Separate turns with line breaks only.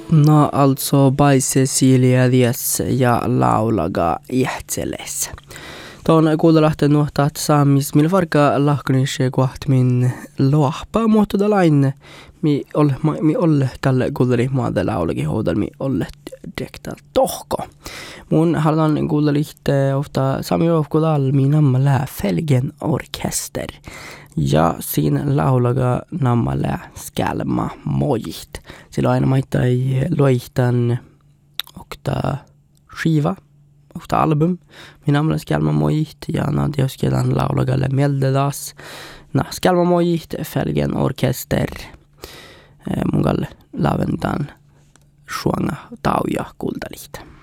No alltså by Cecilia Diaz ja laulaga ihtseles. Tuon kuudelahten nuhtaat saamis millä varka lahkonishe koht min loahpa muotoda lain mi olle kalle kuudeli maada laulagi houdal mi olle dekta tohko. Mun haluan kuudelihte ofta sami ofkudal mi namma lää Felgen orkester. Ja siinä laulaga namma lää skälma mojit. Sillä aina maittai loihtan okta skiva. Okta album. Min namla skälma mojit ja Nadia skedan laulagalle meldedas. Na skälma mojit Felgen orkester. Mun galle laventan suanga tauja kuultalihta.